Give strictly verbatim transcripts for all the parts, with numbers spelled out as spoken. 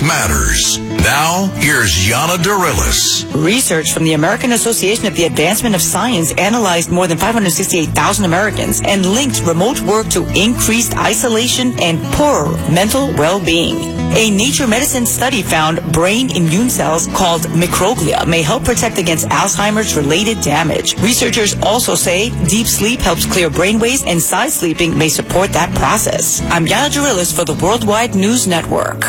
Health matters. Now, here's Yana Darilis. Research from the American Association of the Advancement of Science analyzed more than five hundred sixty-eight thousand Americans and linked remote work to increased isolation and poorer mental well-being. A Nature Medicine study found brain immune cells called microglia may help protect against Alzheimer's-related damage. Researchers also say deep sleep helps clear brainwaves and side sleeping may support that process. I'm Yana Darilis for the Worldwide News Network.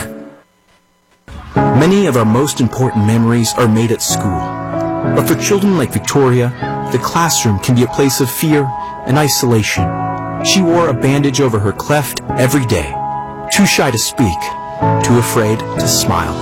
Many of our most important memories are made at school. But for children like Victoria, the classroom can be a place of fear and isolation. She wore a bandage over her cleft every day, too shy to speak, too afraid to smile.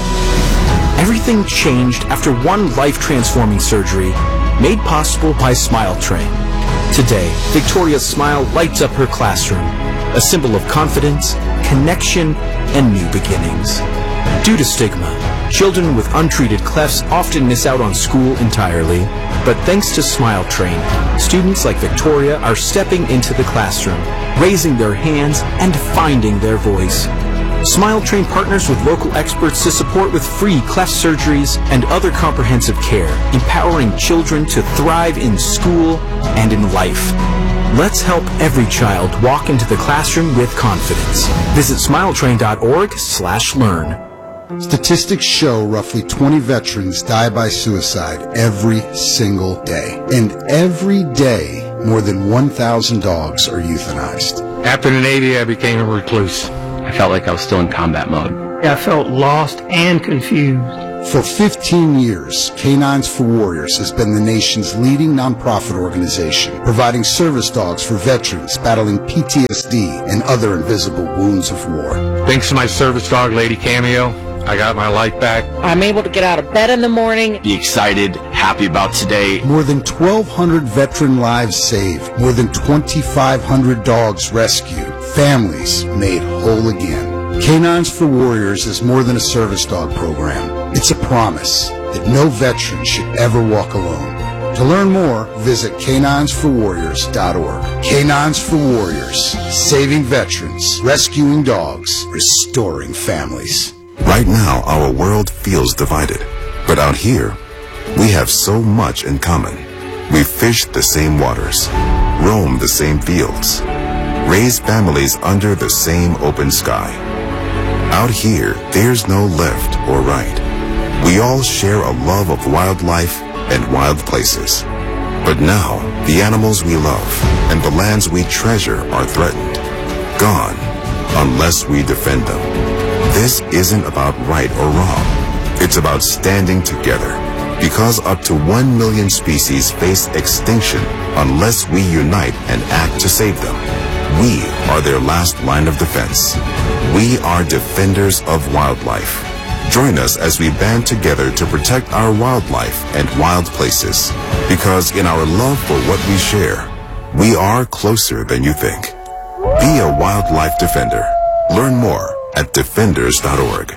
Everything changed after one life-transforming surgery made possible by Smile Train. Today, Victoria's smile lights up her classroom, a symbol of confidence, connection, and new beginnings. Due to stigma, children with untreated clefts often miss out on school entirely, but thanks to Smile Train, students like Victoria are stepping into the classroom, raising their hands, and finding their voice. Smile Train partners with local experts to support with free cleft surgeries and other comprehensive care, empowering children to thrive in school and in life. Let's help every child walk into the classroom with confidence. Visit smiletrain.org slash learn. Statistics show roughly twenty veterans die by suicide every single day. And every day, more than one thousand dogs are euthanized. After the Navy, I became a recluse. I felt like I was still in combat mode. I felt lost and confused. For fifteen years, Canines for Warriors has been the nation's leading nonprofit organization, providing service dogs for veterans battling P T S D and other invisible wounds of war. Thanks to my service dog, Lady Cameo, I got my life back. I'm able to get out of bed in the morning. Be excited, happy about today. More than twelve hundred veteran lives saved. More than twenty-five hundred dogs rescued. Families made whole again. Canines for Warriors is more than a service dog program. It's a promise that no veteran should ever walk alone. To learn more, visit canines for warriors dot org. Canines for Warriors, saving veterans, rescuing dogs, restoring families. Right now, our world feels divided. But out here, we have so much in common. We fish the same waters, roam the same fields, raise families under the same open sky. Out here, there's no left or right. We all share a love of wildlife and wild places. But now, the animals we love and the lands we treasure are threatened, gone, unless we defend them. This isn't about right or wrong. It's about standing together, because up to one million species face extinction unless we unite and act to save them. We are their last line of defense. We are defenders of wildlife. Join us as we band together to protect our wildlife and wild places, because in our love for what we share, we are closer than you think. Be a wildlife defender. Learn more at defenders dot org.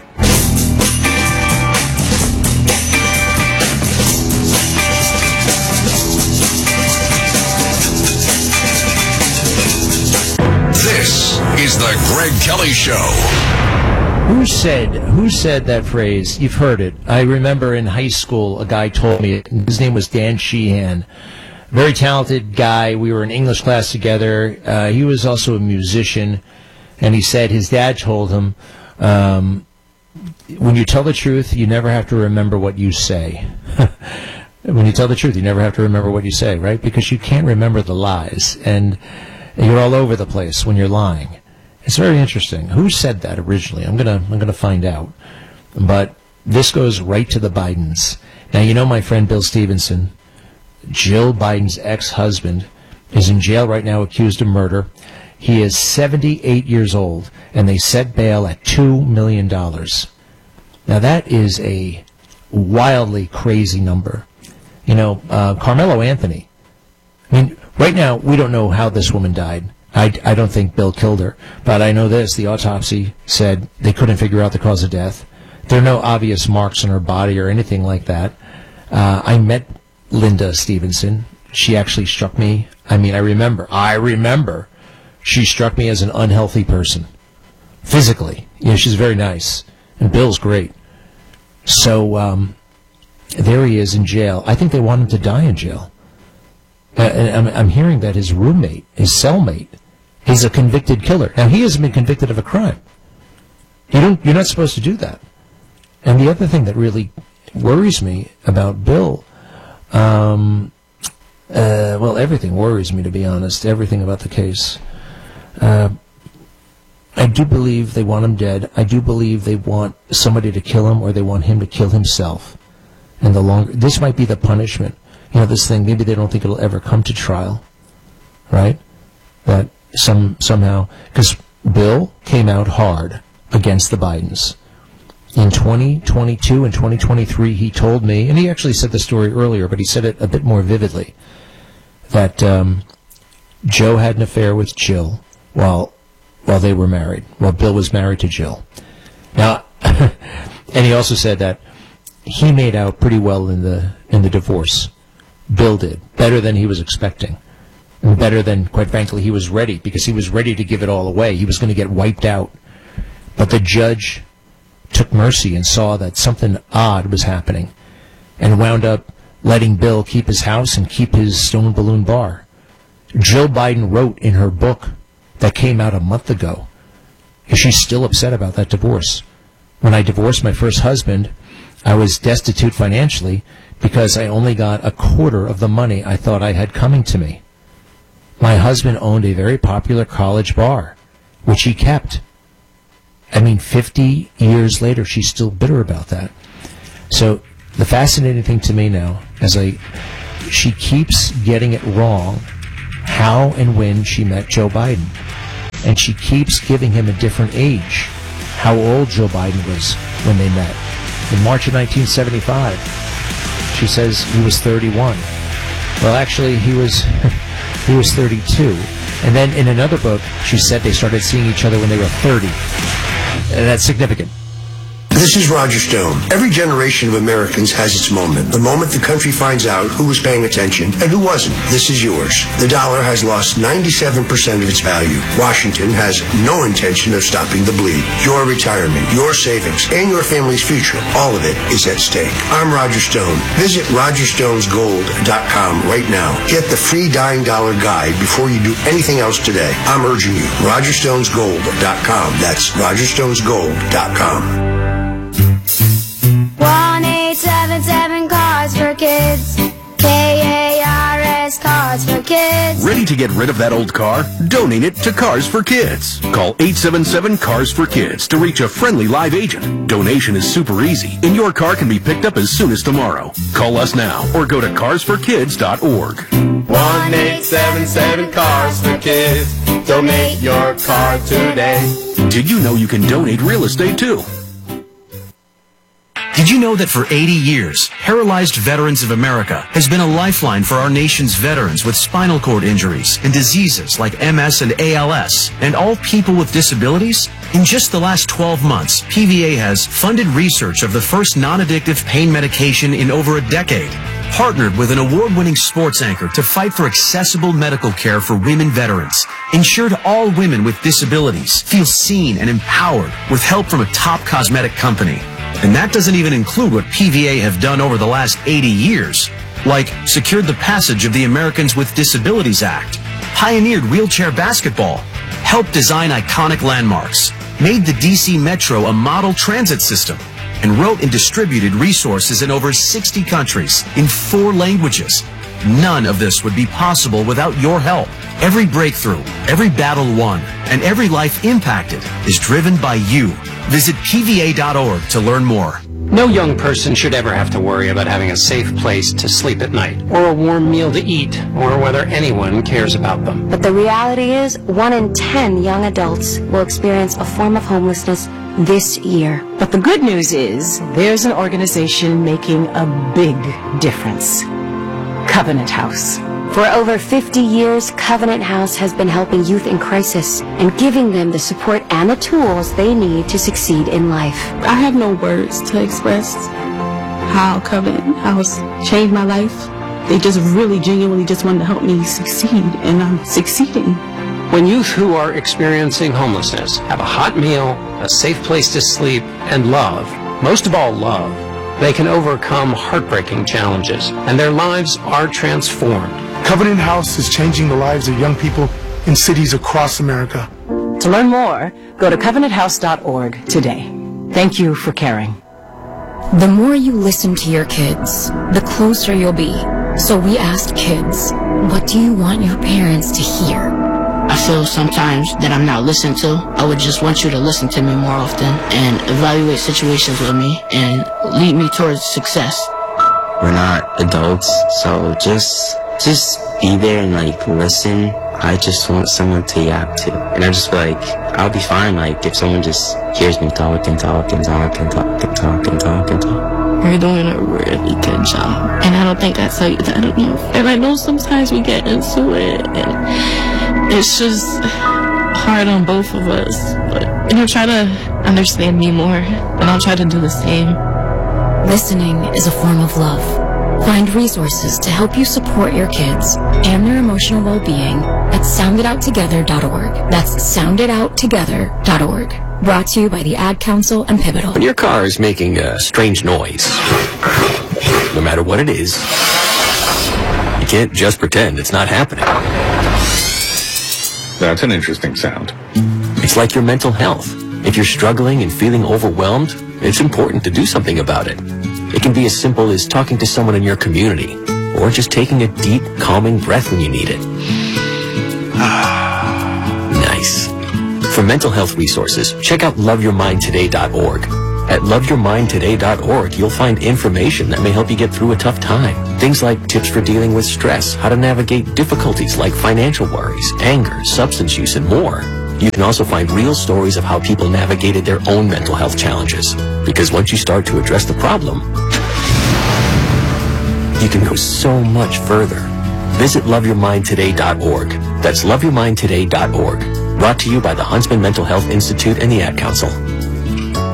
This is the Greg Kelly Show. Who said, who said that phrase? You've heard it. I remember in high school, a guy told me it. His name was Dan Sheehan. Very talented guy. We were in English class together. Uh, he was also a musician. And he said his dad told him, um, when you tell the truth, you never have to remember what you say. When you tell the truth, you never have to remember what you say, right? Because you can't remember the lies. And you're all over the place when you're lying. It's very interesting. Who said that originally? I'm gonna I'm gonna find out. But this goes right to the Bidens. Now, you know my friend Bill Stevenson, Jill Biden's ex-husband, is in jail right now accused of murder. He is seventy-eight years old, and they set bail at two million dollars. Now, that is a wildly crazy number. You know, uh, Carmelo Anthony, I mean, right now, we don't know how this woman died. I, I don't think Bill killed her, but I know this. The autopsy said they couldn't figure out the cause of death. There are no obvious marks on her body or anything like that. Uh, I met Linda Stevenson. She actually struck me. I mean, I remember. I remember. She struck me as an unhealthy person. Physically. You know, she's very nice. And Bill's great. So um, there he is in jail. I think they want him to die in jail. Uh, and I'm, I'm hearing that his roommate, his cellmate, he's a convicted killer. Now, he hasn't been convicted of a crime. You don't, you're not supposed to do that. And the other thing that really worries me about Bill, um, uh, well, everything worries me, to be honest, everything about the case. Uh, I do believe they want him dead. I do believe they want somebody to kill him, or they want him to kill himself. And the longer, this might be the punishment. You know, this thing, maybe they don't think it'll ever come to trial, right? That some somehow, because Bill came out hard against the Bidens. In twenty twenty-two and twenty twenty-three, he told me, and he actually said the story earlier, but he said it a bit more vividly, that um, Joe had an affair with Jill while while they were married, while Bill was married to Jill. Now, and he also said that he made out pretty well in the in the divorce. Bill did, better than he was expecting, and better than, quite frankly, he was ready, because he was ready to give it all away. He was going to get wiped out. But the judge took mercy and saw that something odd was happening, and wound up letting Bill keep his house and keep his Stone Balloon Bar. Jill Biden wrote in her book that came out a month ago, and she's still upset about that divorce. When I divorced my first husband, I was destitute financially because I only got a quarter of the money I thought I had coming to me. My husband owned a very popular college bar, which he kept. I mean, fifty years later, she's still bitter about that. So the fascinating thing to me now, as I, she keeps getting it wrong, how and when she met Joe Biden. And she keeps giving him a different age, how old Joe Biden was when they met. In March of nineteen seventy-five, she says he was thirty-one. Well, actually, he was he was thirty-two. And then in another book, she said they started seeing each other when they were thirty. And that's significant. This is Roger Stone. Every generation of Americans has its moment. The moment the country finds out who was paying attention and who wasn't. This is yours. The dollar has lost ninety-seven percent of its value. Washington has no intention of stopping the bleed. Your retirement, your savings, and your family's future, all of it is at stake. I'm Roger Stone. Visit roger stones gold dot com right now. Get the free Dying Dollar Guide before you do anything else today. I'm urging you. roger stones gold dot com. That's roger stones gold dot com. one eight seven seven Cars for Kids. K A R S Cars for Kids. Ready to get rid of that old car? Donate it to Cars for Kids. Call eight seven seven Cars for Kids to reach a friendly live agent. Donation is super easy, and your car can be picked up as soon as tomorrow. Call us now or go to cars for kids dot org. one eight seven seven Cars for Kids. Donate your car today. Did you know you can donate real estate too? Did you know that for eighty years, Paralyzed Veterans of America has been a lifeline for our nation's veterans with spinal cord injuries and diseases like M S and A L S, and all people with disabilities? In just the last twelve months, P V A has funded research of the first non-addictive pain medication in over a decade, partnered with an award-winning sports anchor to fight for accessible medical care for women veterans, ensured all women with disabilities feel seen and empowered with help from a top cosmetic company. And that doesn't even include what P V A have done over the last eighty years, like secured the passage of the Americans with Disabilities Act, pioneered wheelchair basketball, helped design iconic landmarks, made the D C Metro a model transit system, and wrote and distributed resources in over sixty countries in four languages. None of this would be possible without your help. Every breakthrough, every battle won, and every life impacted is driven by you. Visit P V A dot org to learn more. No young person should ever have to worry about having a safe place to sleep at night, or a warm meal to eat, or whether anyone cares about them. But the reality is, one in ten young adults will experience a form of homelessness this year. But the good news is, there's an organization making a big difference. Covenant House. For over fifty years, Covenant House has been helping youth in crisis and giving them the support and the tools they need to succeed in life. I have no words to express how Covenant House changed my life. They just really genuinely just wanted to help me succeed, and I'm succeeding. When youth who are experiencing homelessness have a hot meal, a safe place to sleep, and love, most of all love, they can overcome heartbreaking challenges, and their lives are transformed. Covenant House is changing the lives of young people in cities across America. To learn more, go to covenant house dot org today. Thank you for caring. The more you listen to your kids, the closer you'll be. So we asked kids, what do you want your parents to hear? I feel sometimes that I'm not listened to. I would just want you to listen to me more often and evaluate situations with me and lead me towards success. We're not adults, so just just be there and like listen. I just want someone to yap to. And I just feel like I'll be fine like if someone just hears me talk and talk and talk and talk and talk and talk and talk. You're doing a really good job. And I don't think I tell you that enough. And I know sometimes we get into it and it's just hard on both of us. But you know, try to understand me more and I'll try to do the same. Listening is a form of love. Find resources to help you support your kids and their emotional well-being at sound it out together dot org. That's sound it out together dot org. Brought to you by the Ad Council and Pivotal. When your car is making a strange noise, no matter what it is, you can't just pretend it's not happening. That's an interesting sound. It's like your mental health. If you're struggling and feeling overwhelmed, it's important to do something about it. It can be as simple as talking to someone in your community, or just taking a deep, calming breath when you need it. Nice. For mental health resources, check out love your mind today dot org. At love your mind today dot org, you'll find information that may help you get through a tough time. Things like tips for dealing with stress, how to navigate difficulties like financial worries, anger, substance use, and more. You can also find real stories of how people navigated their own mental health challenges. Because once you start to address the problem, you can go so much further. Visit love your mind today dot org. That's love your mind today dot org. Brought to you by the Huntsman Mental Health Institute and the Ad Council.